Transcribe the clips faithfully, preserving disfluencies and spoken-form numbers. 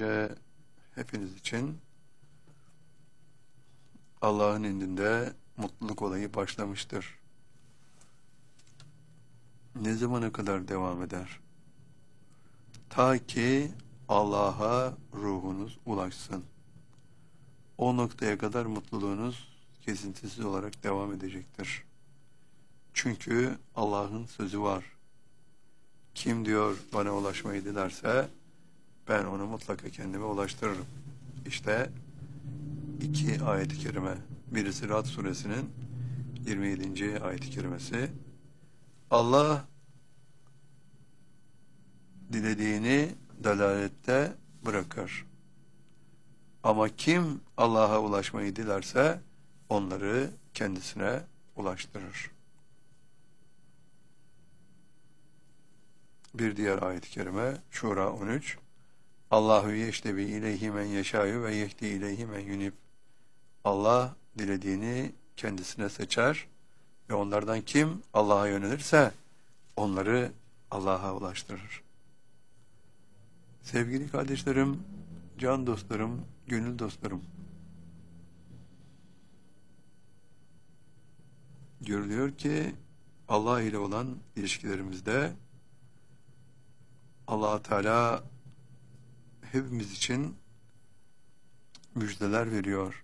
önce hepiniz için Allah'ın indinde mutluluk olayı başlamıştır. Ne zamana kadar devam eder? Ta ki Allah'a ruhunuz ulaşsın. O noktaya kadar mutluluğunuz kesintisiz olarak devam edecektir. Çünkü Allah'ın sözü var. Kim diyor bana ulaşmayı dilerse ben onu mutlaka kendime ulaştırırım. İşte iki ayet-i kerime. Birisi Ra'd suresinin yirmi yedinci ayet-i kerimesi. Allah dilediğini dalalette bırakır. Ama kim Allah'a ulaşmayı dilerse onları kendisine ulaştırır. Bir diğer ayet-i kerime Şura on üç. Allahu yeştebi ileyhi men yeşâyu ve yehdi ileyhi men yunib. Allah dilediğini kendisine seçer ve onlardan kim Allah'a yönelirse onları Allah'a ulaştırır. Sevgili kardeşlerim, can dostlarım, gönül dostlarım, görülüyor ki Allah ile olan ilişkilerimizde Allah Teala hepimiz için müjdeler veriyor.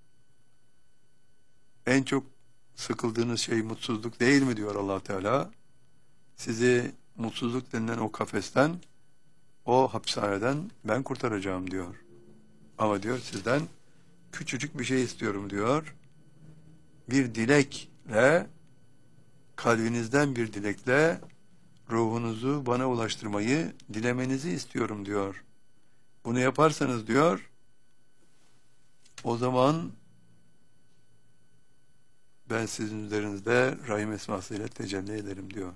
En çok sıkıldığınız şey mutsuzluk değil mi diyor Allah Teala? Sizi mutsuzluk denilen o kafesten, o hapishaneden ben kurtaracağım diyor. Ama diyor sizden küçücük bir şey istiyorum diyor. Bir dilekle, kalbinizden bir dilekle ruhunuzu bana ulaştırmayı dilemenizi istiyorum diyor. Bunu yaparsanız diyor, o zaman ben sizin üzerinizde Rahim esmasıyla tecelli ederim diyor.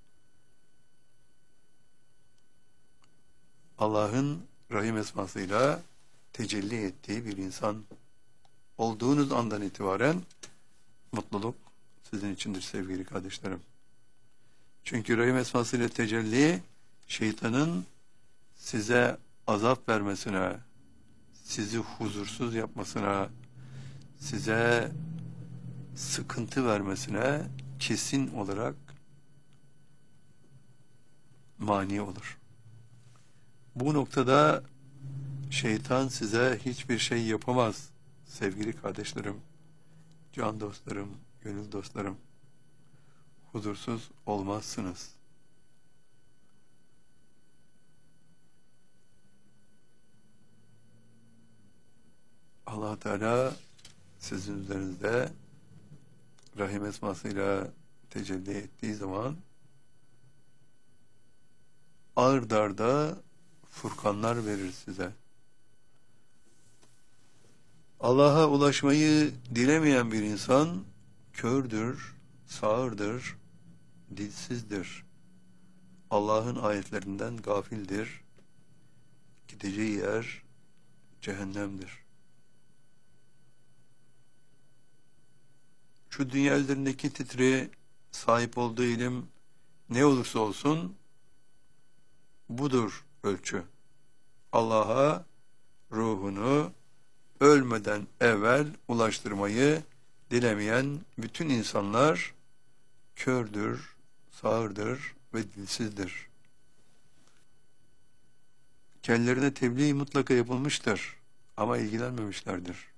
Allah'ın Rahim esmasıyla tecelli ettiği bir insan olduğunuz andan itibaren mutluluk sizin içindir sevgili kardeşlerim. Çünkü Rahim esmasıyla tecelli şeytanın size azap vermesine, sizi huzursuz yapmasına, size sıkıntı vermesine kesin olarak mani olur. Bu noktada şeytan size hiçbir şey yapamaz sevgili kardeşlerim, can dostlarım, gönül dostlarım. Huzursuz olmazsınız. Allah Teala sizin üzerinizde Rahim esmasıyla tecelli ettiği zaman ard arda furkanlar verir size. Allah'a ulaşmayı dilemeyen bir insan kördür, sağırdır, dilsizdir. Allah'ın ayetlerinden gafildir. Gideceği yer cehennemdir. Şu dünya üzerindeki titri, sahip olduğu ilim ne olursa olsun budur ölçü. Allah'a ruhunu ölmeden evvel ulaştırmayı dilemeyen bütün insanlar kördür, sağırdır ve dilsizdir. Kendilerine tebliğ mutlaka yapılmıştır ama ilgilenmemişlerdir.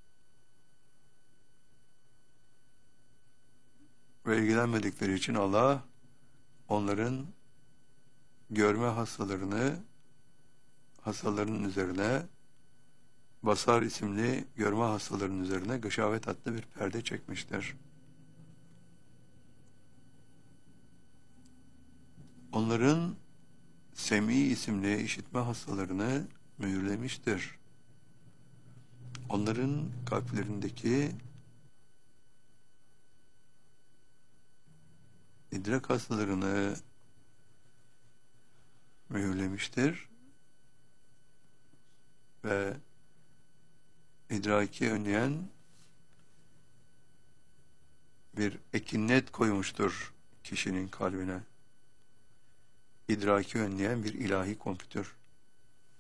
Ve ilgilenmedikleri için Allah onların görme hastalarını hastalarının üzerine, basar isimli görme hastalarının üzerine gışavet adlı bir perde çekmiştir. Onların semi isimli işitme hastalarını mühürlemiştir. Onların kalplerindeki idrak hastalarını mühürlemiştir ve idraki önleyen bir ekinnet koymuştur kişinin kalbine. İdraki önleyen bir ilahi kompütür.